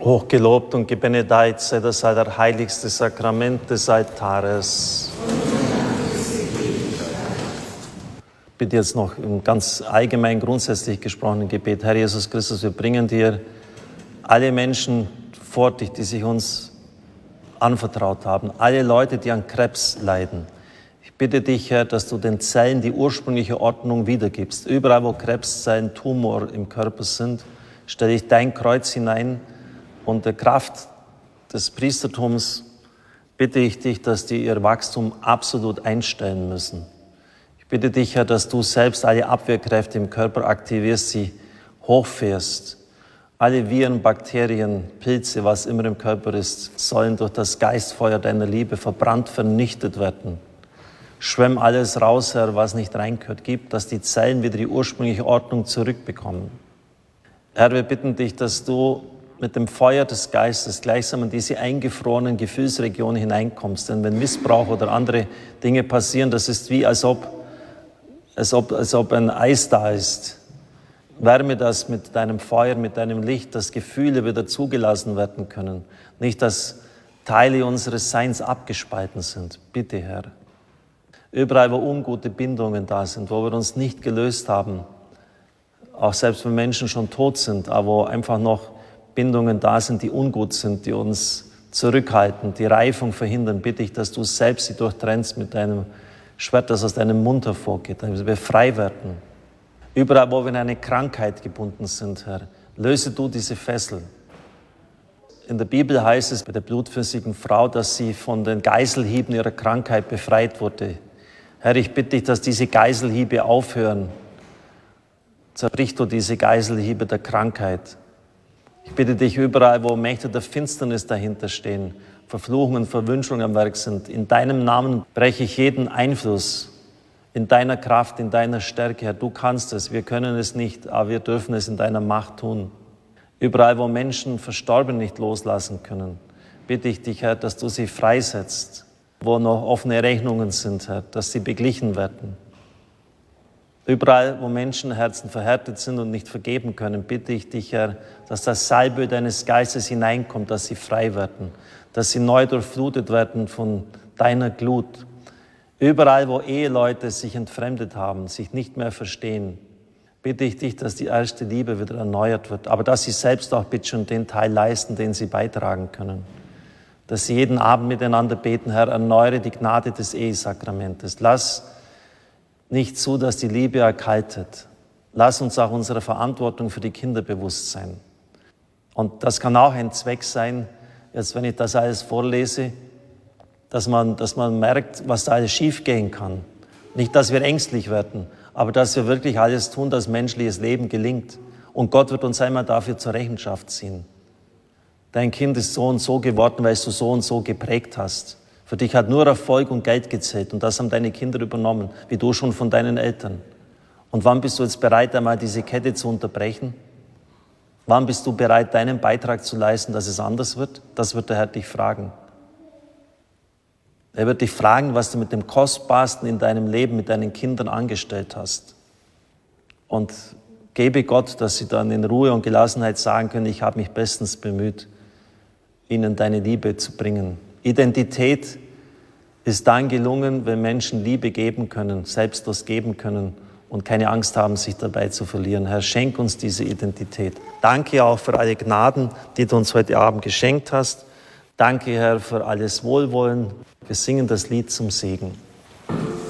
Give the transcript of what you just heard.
Hochgelobt und gebenedeit sei das allerheiligste Sakrament des Altares. Bitte jetzt noch im ganz allgemein grundsätzlich gesprochenen Gebet. Herr Jesus Christus, wir bringen dir alle Menschen vor dich, die sich uns anvertraut haben. Alle Leute, die an Krebs leiden. Ich bitte dich, Herr, dass du den Zellen die ursprüngliche Ordnung wiedergibst. Überall, wo Krebszellen, Tumor im Körper sind, stelle ich dein Kreuz hinein. Und der Kraft des Priestertums bitte ich dich, dass die ihr Wachstum absolut einstellen müssen. Ich bitte dich, Herr, dass du selbst alle Abwehrkräfte im Körper aktivierst, sie hochfährst. Alle Viren, Bakterien, Pilze, was immer im Körper ist, sollen durch das Geistfeuer deiner Liebe verbrannt, vernichtet werden. Schwemm alles raus, Herr, was nicht reingehört. Gib, dass die Zellen wieder die ursprüngliche Ordnung zurückbekommen. Herr, wir bitten dich, dass du mit dem Feuer des Geistes gleichsam in diese eingefrorenen Gefühlsregionen hineinkommst. Denn wenn Missbrauch oder andere Dinge passieren, das ist wie als ob ein Eis da ist. Wärme das mit deinem Feuer, mit deinem Licht, dass Gefühle wieder zugelassen werden können. Nicht, dass Teile unseres Seins abgespalten sind. Bitte, Herr. Überall, wo ungute Bindungen da sind, wo wir uns nicht gelöst haben, auch selbst wenn Menschen schon tot sind, aber wo einfach noch Bindungen da sind, die ungut sind, die uns zurückhalten, die Reifung verhindern, bitte ich, dass du selbst sie durchtrennst mit deinem Schwert, das aus deinem Mund hervorgeht, damit wir frei werden. Überall, wo wir in eine Krankheit gebunden sind, Herr, löse du diese Fessel. In der Bibel heißt es bei der blutflüssigen Frau, dass sie von den Geiselhieben ihrer Krankheit befreit wurde. Herr, ich bitte dich, dass diese Geiselhiebe aufhören. Zerbrich du diese Geiselhiebe der Krankheit. Ich bitte dich, überall, wo Mächte der Finsternis dahinter stehen, Verfluchungen, Verwünschungen am Werk sind, in deinem Namen breche ich jeden Einfluss, in deiner Kraft, in deiner Stärke, Herr. Du kannst es, wir können es nicht, aber wir dürfen es in deiner Macht tun. Überall, wo Menschen Verstorbene nicht loslassen können, bitte ich dich, Herr, dass du sie freisetzt. Wo noch offene Rechnungen sind, Herr, dass sie beglichen werden. Überall, wo Menschenherzen verhärtet sind und nicht vergeben können, bitte ich dich, Herr, dass das Salböl deines Geistes hineinkommt, dass sie frei werden, dass sie neu durchflutet werden von deiner Glut. Überall, wo Eheleute sich entfremdet haben, sich nicht mehr verstehen, bitte ich dich, dass die erste Liebe wieder erneuert wird, aber dass sie selbst auch bitte schon den Teil leisten, den sie beitragen können. Dass sie jeden Abend miteinander beten, Herr, erneuere die Gnade des Ehesakramentes. Lass nicht zu, dass die Liebe erkaltet. Lass uns auch unserer Verantwortung für die Kinder bewusst sein. Und das kann auch ein Zweck sein, jetzt wenn ich das alles vorlese, dass man merkt, was da alles schiefgehen kann. Nicht, dass wir ängstlich werden, aber dass wir wirklich alles tun, dass menschliches Leben gelingt. Und Gott wird uns einmal dafür zur Rechenschaft ziehen. Dein Kind ist so und so geworden, weil du so und so geprägt hast. Für dich hat nur Erfolg und Geld gezählt und das haben deine Kinder übernommen, wie du schon von deinen Eltern. Und wann bist du jetzt bereit, einmal diese Kette zu unterbrechen? Wann bist du bereit, deinen Beitrag zu leisten, dass es anders wird? Das wird der Herr dich fragen. Er wird dich fragen, was du mit dem Kostbarsten in deinem Leben, mit deinen Kindern angestellt hast. Und gebe Gott, dass sie dann in Ruhe und Gelassenheit sagen können, ich habe mich bestens bemüht, ihnen deine Liebe zu bringen. Identität ist dann gelungen, wenn Menschen Liebe geben können, selbstlos geben können und keine Angst haben, sich dabei zu verlieren. Herr, schenk uns diese Identität. Danke auch für alle Gnaden, die du uns heute Abend geschenkt hast. Danke, Herr, für alles Wohlwollen. Wir singen das Lied zum Segen.